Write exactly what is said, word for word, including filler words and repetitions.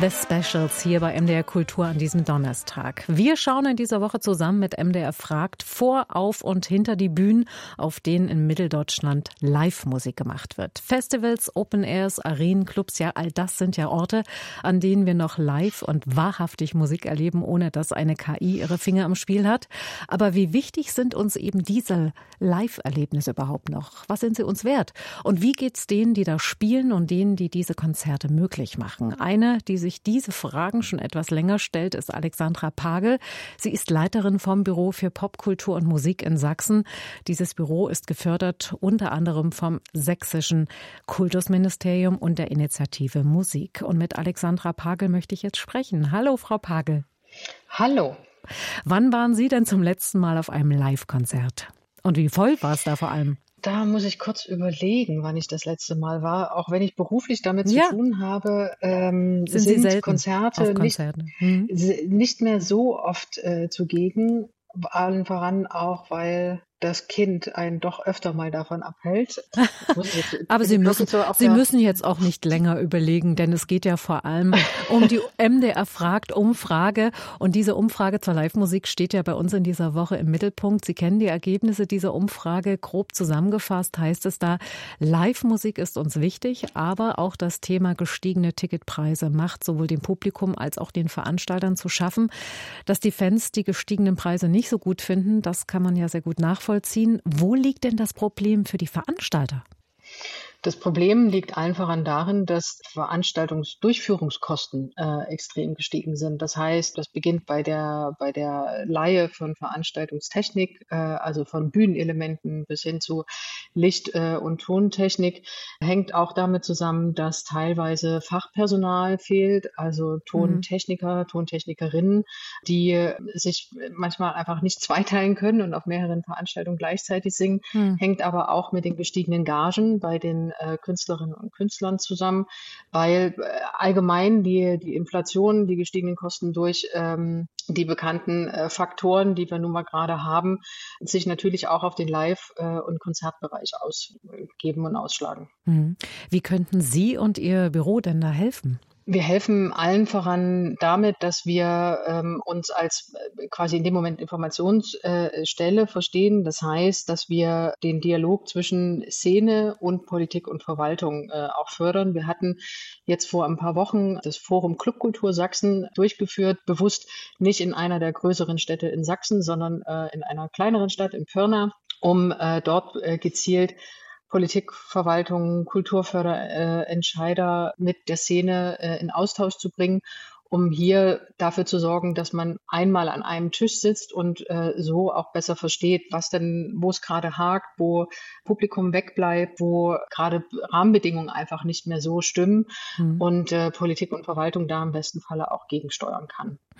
The Specials hier bei M D R Kultur an diesem Donnerstag. Wir schauen in dieser Woche zusammen mit M D R fragt vor, auf und hinter die Bühnen, auf denen in Mitteldeutschland Live-Musik gemacht wird. Festivals, Open Airs, Arenen, Clubs, ja, all das sind ja Orte, an denen wir noch live und wahrhaftig Musik erleben, ohne dass eine K I ihre Finger im Spiel hat. Aber wie wichtig sind uns eben diese Live-Erlebnisse überhaupt noch? Was sind sie uns wert? Und wie geht's denen, die da spielen und denen, die diese Konzerte möglich machen? Eine, die sich diese Fragen schon etwas länger stellt, ist Alexandra Pagel. Sie ist Leiterin vom Büro für Popkultur und Musik in Sachsen. Dieses Büro ist gefördert unter anderem vom sächsischen Kultusministerium und der Initiative Musik. Und mit Alexandra Pagel möchte ich jetzt sprechen. Hallo, Frau Pagel. Hallo. Wann waren Sie denn zum letzten Mal auf einem Live-Konzert? Und wie voll war es da vor allem? Da muss ich kurz überlegen, wann ich das letzte Mal war. Auch wenn ich beruflich damit ja. zu tun habe, ähm, sind, sind Sie selten Konzerte auf Konzerte? Nicht, hm. nicht mehr so oft äh, zugegen. Allen voran auch, weil das Kind einen doch öfter mal davon abhält. Jetzt, Aber Sie müssen, so Sie müssen jetzt auch nicht länger überlegen, denn es geht ja vor allem um die M D R fragt Umfrage. Und diese Umfrage zur Live-Musik steht ja bei uns in dieser Woche im Mittelpunkt. Sie kennen die Ergebnisse dieser Umfrage. Grob zusammengefasst heißt es da, Live-Musik ist uns wichtig, aber auch das Thema gestiegene Ticketpreise macht sowohl dem Publikum als auch den Veranstaltern zu schaffen. Dass die Fans die gestiegenen Preise nicht so gut finden, das kann man ja sehr gut nachvollziehen. Wo liegt denn das Problem für die Veranstalter? Das Problem liegt allen voran darin, dass Veranstaltungsdurchführungskosten äh, extrem gestiegen sind. Das heißt, das beginnt bei der, bei der Leihe von Veranstaltungstechnik, äh, also von Bühnenelementen bis hin zu Licht- äh, und Tontechnik, hängt auch damit zusammen, dass teilweise Fachpersonal fehlt, also Tontechniker, mhm. Tontechnikerinnen, die sich manchmal einfach nicht zweiteilen können und auf mehreren Veranstaltungen gleichzeitig singen, mhm. hängt aber auch mit den gestiegenen Gagen bei den äh, Künstlerinnen und Künstlern zusammen, weil äh, allgemein die, die Inflation, die gestiegenen Kosten durch ähm, die bekannten äh, Faktoren, die wir nun mal gerade haben, sich natürlich auch auf den Live- äh, und Konzertbereich ausgeben und ausschlagen. Wie könnten Sie und Ihr Büro denn da helfen? Wir helfen allen voran damit, dass wir ähm, uns als äh, quasi in dem Moment Informationsstelle äh, verstehen. Das heißt, dass wir den Dialog zwischen Szene und Politik und Verwaltung äh, auch fördern. Wir hatten jetzt vor ein paar Wochen das Forum Clubkultur Sachsen durchgeführt, bewusst nicht in einer der größeren Städte in Sachsen, sondern äh, in einer kleineren Stadt in Pirna, um äh, dort äh, gezielt Politik, Verwaltung, Kulturförderentscheider äh, mit der Szene äh, in Austausch zu bringen, um hier dafür zu sorgen, dass man einmal an einem Tisch sitzt und äh, so auch besser versteht, was denn, wo es gerade hakt, wo Publikum wegbleibt, wo gerade Rahmenbedingungen einfach nicht mehr so stimmen mhm. und äh, Politik und Verwaltung da im besten Falle auch gegensteuern kann.